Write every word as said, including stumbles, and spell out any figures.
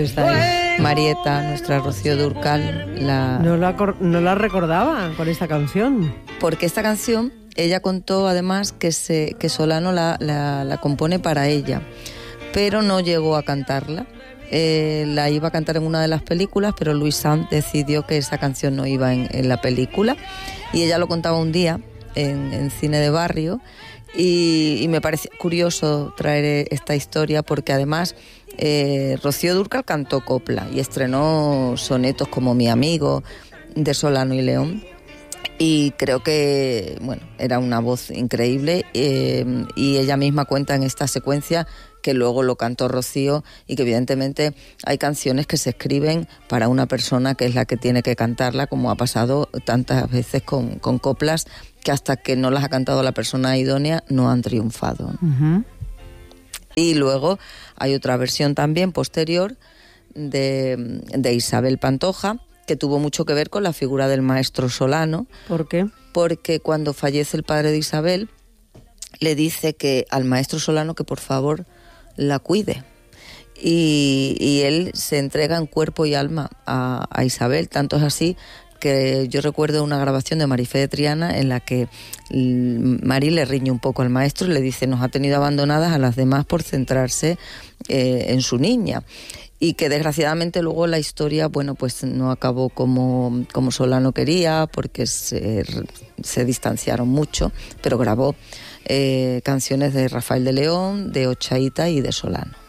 Está ahí. Marieta, nuestra Rocío Dúrcal, la... No la, no la recordaba con esta canción. Porque esta canción, ella contó además que, se, que Solano la, la, la compone para ella, pero no llegó a cantarla. Eh, la iba a cantar en una de las películas, pero Luis Sanz decidió que esa canción no iba en, en la película, y ella lo contaba un día en, en Cine de Barrio, y, y me parece curioso traer esta historia porque además eh, Rocío Dúrcal cantó copla y estrenó sonetos como Mi amigo, de Solano y León, y creo que bueno, era una voz increíble, eh, y ella misma cuenta en esta secuencia que luego lo cantó Rocío, y que evidentemente hay canciones que se escriben para una persona que es la que tiene que cantarla, como ha pasado tantas veces con, con coplas que hasta que no las ha cantado la persona idónea no han triunfado. Uh-huh. Y luego hay otra versión también posterior de, de Isabel Pantoja, que tuvo mucho que ver con la figura del maestro Solano. ¿Por qué? Porque cuando fallece el padre de Isabel, le dice que al maestro Solano que por favor la cuide, y, y él se entrega en cuerpo y alma a, a Isabel. Tanto es así que yo recuerdo una grabación de Marifé de Triana en la que Mari le riñe un poco al maestro y le dice: nos ha tenido abandonadas a las demás por centrarse eh, en su niña. Y que desgraciadamente luego la historia, bueno, pues no acabó como, como Solano quería, porque se, se distanciaron mucho, pero grabó eh, canciones de Rafael de León, de Ochaíta y de Solano.